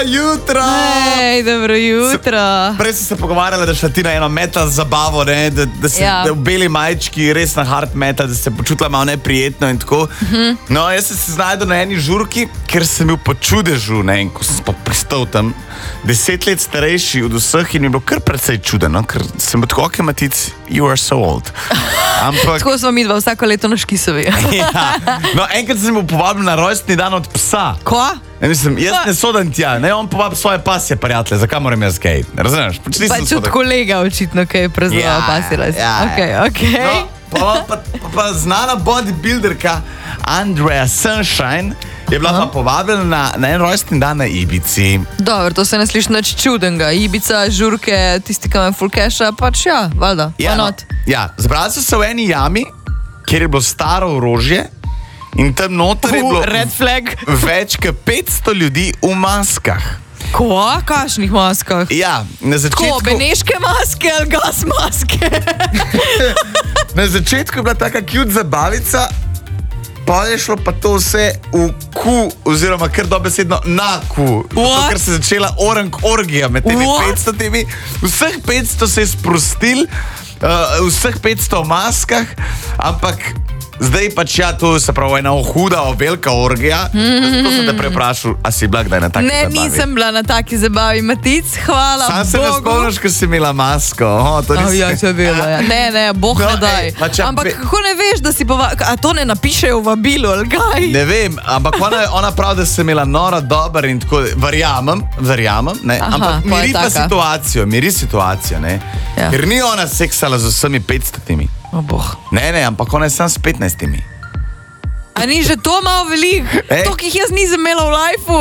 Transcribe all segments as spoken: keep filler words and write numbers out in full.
Jutro! Hej, dobro jutro. Prej sem se pogovarjala, da šla ti na eno metal zabavo, ne? Da, da si Ja. da v beli majčki res na hard metal, da se počutila malo neprijetno in tako. Mhm. No, jaz sem se znašel na eni žurki, ker sem bil po čudežu, ne? In ko sem pa pristal tam, deset let starejši od vseh in je bilo kar precej čudeno, ker sem bil tako, ok, Matic, you are so old. Ampak, Tako smo mi dva vsako leto na Škisovi. ja. No, enkrat sem bil povabljen na rojstni dan od psa. Ko? Ja, mislim, jaz ne sodam tja, ne, on povabi svoje pasje prijatelje, zakaj moram jaz gej? Razumeš? Pač nisem Pač od sodan. kolega očitno, kaj je praznoval Ja, pasira. ja, Ok, ja. ok. No, pa, pa, pa, pa znana bodybuilderka Andrea Sunshine je bila pa povabljena na, na en rojstni dan na Ibici. Dobro, to se ne sliši nič čudenega. Ibica, žurke, tisti, ki imajo full casha, pač ja, valjda, Ja, why no, not? ja, zbrali so se v eni jami, kjer je bilo staro orožje in tam noter je Uh, bilo red flag. več kot petsto ljudi v maskah. Ko? Kašnih maskah? Ja, na Ko? začetku, Beneške maske ali gas maske? na začetku je bila taka cute zabavica, pa je šlo pa to vse v ku, oziroma kar dobesedno na ku. Zato, What? ker se je začela orang orgija med temi What? petstotimi. Vseh petsto se je sprostil, uh, vseh petsto v maskah, ampak zdaj pač ja, to se pravi ena huda, velika orgija. Zato sem te preprašal, a si bila kdaj na taki Ne, zabavi? nisem bila na taki zabavi, Matic, hvala Sam se ne Bogu. spomniš, ko si imela masko. O, to Oh, nisi- ja, seveda, ja. Ne, ne, boh No, ne daj. ej, pa če- Ampak ve- kako ne veš, da si pa... A to ne napišejo v vabilu, ali kaj? Ne vem, ampak ona, ona pravi, da sem imela nora dober in tako, verjamem, verjamem, ne, Aha, ampak pa je miri pa taka. situacijo, miri situacijo, ne. Ja. Ker ni ona seksala z vsemi petstotimi. O, boh. Ne, ne, ampak ona je sam s petnajstimi. A ni že to malo veliko? Ej. To, ki jih jaz nisem imela v lifeu.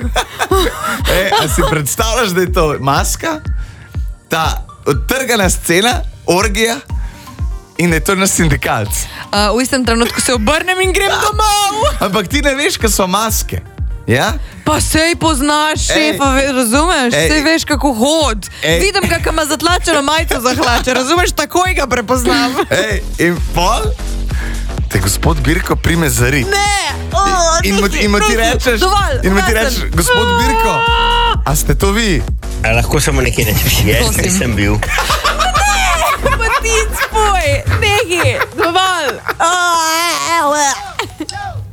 E, a si predstavljaš, da je to maska, ta odtrgana scena, orgija in da je to naš sindikalc. Uh, v istem trenutku se obrnem in grem domov. Ampak ti ne veš, kaj so maske. Ja? Pa sej poznaš Ej. šefa, ve, razumeš? Ej. Sej veš, kako hod. Ej. Vidim ga, ko ima zatlačeno majico za hlače, razumeš? Takoj ga prepoznam. Ej, in pol, te gospod Birko prime zari. Ne! Oh, In mu, in mu ti rečeš, in mu ti rečeš, gospod Birko, a ste to vi? A lahko samo nekaj rečeš, jaz Prosim. nisem bil. Matic, poj, nekaj, dovolj. Oh,